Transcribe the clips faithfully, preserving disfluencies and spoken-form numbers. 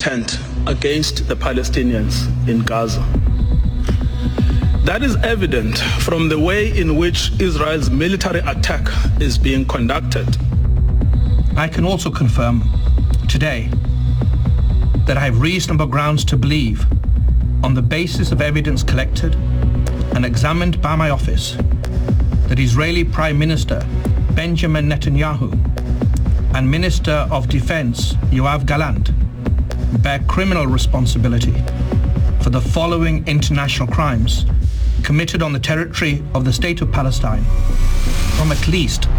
intent against the Palestinians in Gaza. That is evident from the way in which Israel's military attack is being conducted. I can also confirm today that I have reasonable grounds to believe, on the basis of evidence collected and examined by my office, that Israeli Prime Minister Benjamin Netanyahu and Minister of Defense Yoav Gallant bear criminal responsibility for the following international crimes committed on the territory of the State of Palestine from at least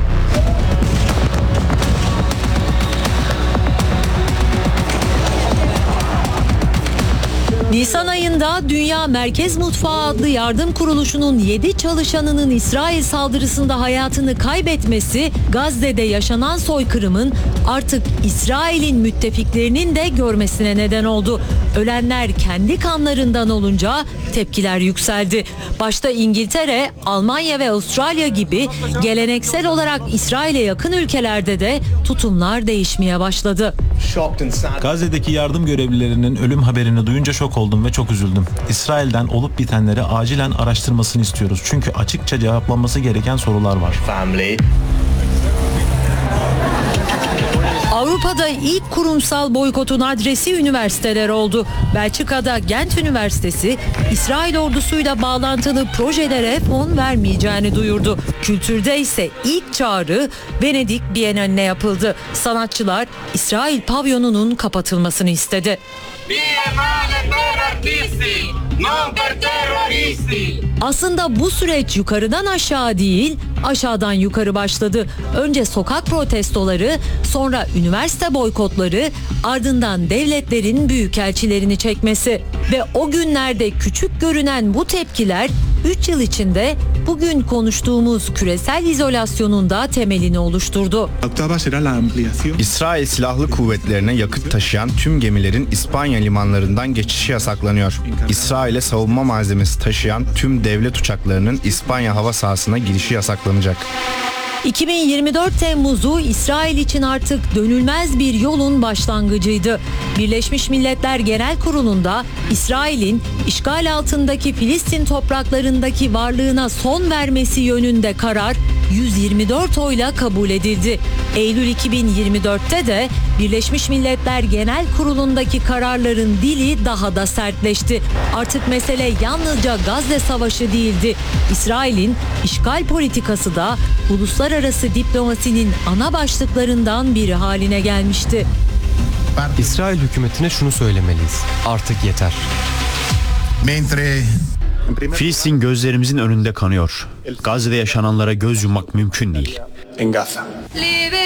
Nisan ayında Dünya Merkez Mutfağı adlı yardım kuruluşunun yedi çalışanının İsrail saldırısında hayatını kaybetmesi, Gazze'de yaşanan soykırımın artık İsrail'in müttefiklerinin de görmesine neden oldu. Ölenler kendi kanlarından olunca tepkiler yükseldi. Başta İngiltere, Almanya ve Avustralya gibi geleneksel olarak İsrail'e yakın ülkelerde de tutumlar değişmeye başladı. Gazze'deki yardım görevlilerinin ölüm haberini duyunca şok oldum ve çok üzüldüm. İsrail'den olup bitenleri acilen araştırmasını istiyoruz. Çünkü açıkça cevaplanması gereken sorular var. Family. Avrupa'da ilk kurumsal boykotun adresi üniversiteler oldu. Belçika'da Gent Üniversitesi, İsrail ordusuyla bağlantılı projelere fon vermeyeceğini duyurdu. Kültürde ise ilk çağrı Venedik Bienali'ne yapıldı. Sanatçılar İsrail pavyonunun kapatılmasını istedi. Aslında bu süreç yukarıdan aşağı değil, aşağıdan yukarı başladı. Önce sokak protestoları, sonra üniversite boykotları, ardından devletlerin büyükelçilerini çekmesi. Ve o günlerde küçük görünen bu tepkiler üç yıl içinde bugün konuştuğumuz küresel izolasyonun da temelini oluşturdu. İsrail Silahlı Kuvvetlerine yakıt taşıyan tüm gemilerin İspanya limanlarından geçişi yasaklanıyor. İsrail'e savunma malzemesi taşıyan tüm devlet uçaklarının İspanya hava sahasına girişi yasaklanacak. iki bin yirmi dört Temmuz'u İsrail için artık dönülmez bir yolun başlangıcıydı. Birleşmiş Milletler Genel Kurulu'nda İsrail'in işgal altındaki Filistin topraklarındaki varlığına son vermesi yönünde karar yüz yirmi dört oyla kabul edildi. Eylül iki bin yirmi dörtte de Birleşmiş Milletler Genel Kurulu'ndaki kararların dili daha da sertleşti. Artık mesele yalnızca Gazze Savaşı değildi. İsrail'in işgal politikası da uluslararası diplomasinin ana başlıklarından biri haline gelmişti. İsrail hükümetine şunu söylemeliyiz. Artık yeter. Filistin gözlerimizin önünde kanıyor. Gazze'de yaşananlara göz yummak mümkün değil.